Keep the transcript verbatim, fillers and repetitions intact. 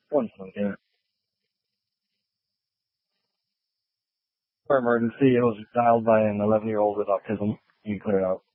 One second. For emergency, it was dialed by an eleven-year-old with autism. You can clear it out.